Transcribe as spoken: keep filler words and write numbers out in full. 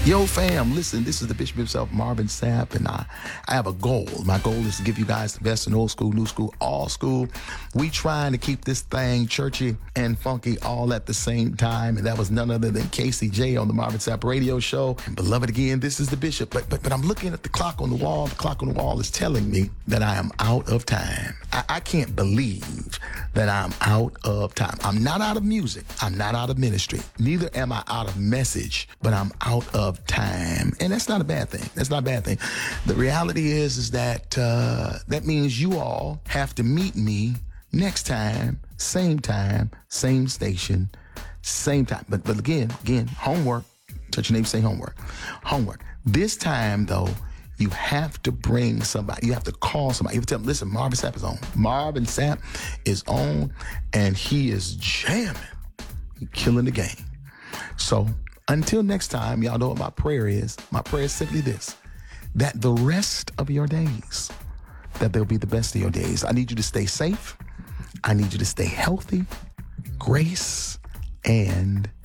Yo, fam, listen, this is the Bishop himself, Marvin Sapp, and I, I have a goal. My goal is to give you guys the best in old school, new school, all school. We trying to keep this thing churchy and funky all at the same time, and that was none other than K C J on the Marvin Sapp radio show. And beloved, again, this is the Bishop, but, but, but I'm looking at the clock on the wall. The clock on the wall is telling me that I am out of time. I, I can't believe that I'm out of time. I'm not out of music. I'm not out of ministry. Neither am I out of message, but I'm out of time. And that's not a bad thing. That's not a bad thing. The reality is, is that uh, that means you all have to meet me next time, same time, same station, same time. But but again, again, homework. Touch your name, say homework. Homework. This time, though, you have to bring somebody. You have to call somebody. You have to tell them, listen, Marvin Sapp is on. Marvin Sapp is on, and he is jamming. He's killing the game. So until next time, y'all know what my prayer is. My prayer is simply this, that the rest of your days, that they'll be the best of your days. I need you to stay safe. I need you to stay healthy, grace, and